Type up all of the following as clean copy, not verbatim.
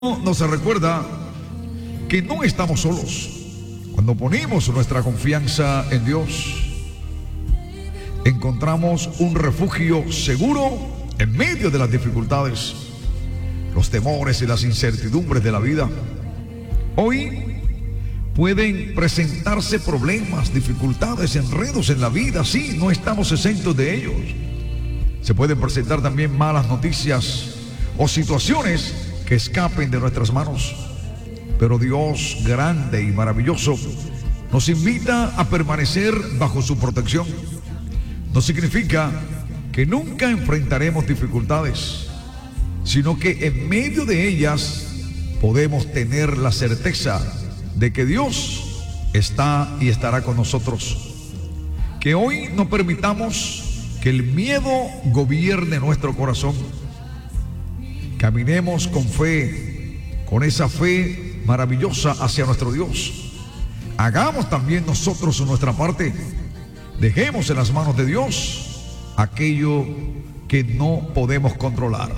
Nos recuerda que no estamos solos. Cuando ponemos nuestra confianza en Dios, encontramos un refugio seguro en medio de las dificultades, los temores y las incertidumbres de la vida. Hoy pueden presentarse problemas, dificultades, enredos en la vida. Sí, no estamos exentos de ellos. Se pueden presentar también malas noticias o situaciones que escapen de nuestras manos. Pero Dios, grande y maravilloso, nos invita a permanecer bajo su protección. No significa que nunca enfrentaremos dificultades, sino que en medio de ellas podemos tener la certeza de que Dios está y estará con nosotros. Que hoy no permitamos que el miedo gobierne nuestro corazón. Caminemos con fe, con esa fe maravillosa hacia nuestro Dios. Hagamos también nosotros nuestra parte. Dejemos en las manos de Dios aquello que no podemos controlar.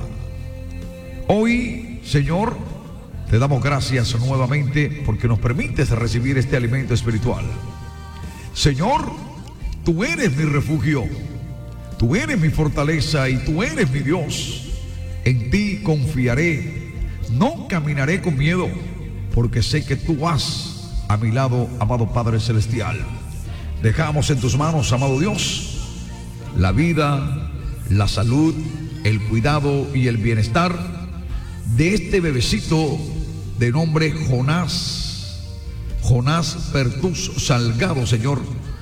Hoy, Señor, te damos gracias nuevamente porque nos permites recibir este alimento espiritual. Señor, tú eres mi refugio, tú eres mi fortaleza y tú eres mi Dios. En ti confiaré, no caminaré con miedo, porque sé que tú vas a mi lado, amado Padre Celestial. Dejamos en tus manos, amado Dios, la vida, la salud, el cuidado y el bienestar de este bebecito de nombre Jonás Pertus Salgado, Señor.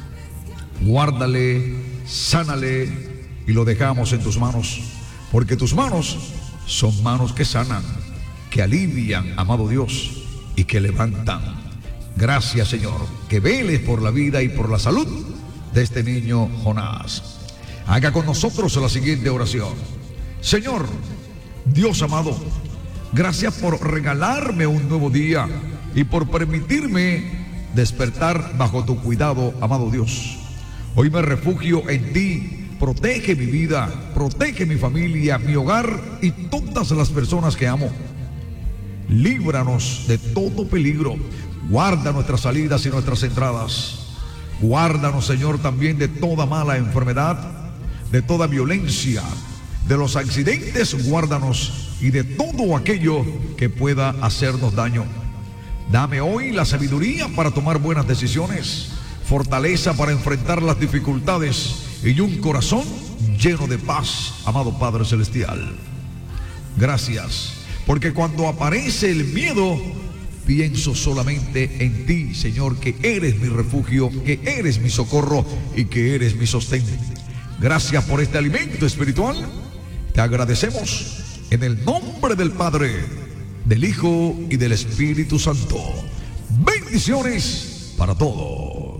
Guárdale, sánale y lo dejamos en tus manos. Porque tus manos son manos que sanan, que alivian, amado Dios, y que levantan. Gracias, Señor, que veles por la vida y por la salud de este niño Jonás. Haga con nosotros la siguiente oración. Señor, Dios amado, gracias por regalarme un nuevo día y por permitirme despertar bajo tu cuidado, amado Dios. Hoy me refugio en ti. Protege mi vida, protege mi familia, mi hogar y todas las personas que amo. Líbranos de todo peligro. Guarda nuestras salidas y nuestras entradas. Guárdanos, Señor, también de toda mala enfermedad, de toda violencia, de los accidentes. Guárdanos y de todo aquello que pueda hacernos daño. Dame hoy la sabiduría para tomar buenas decisiones, fortaleza para enfrentar las dificultades y un corazón lleno de paz, amado Padre Celestial. Gracias, porque cuando aparece el miedo, pienso solamente en ti, Señor, que eres mi refugio, que eres mi socorro y que eres mi sostén. Gracias por este alimento espiritual. Te agradecemos en el nombre del Padre, del Hijo y del Espíritu Santo. Bendiciones para todos.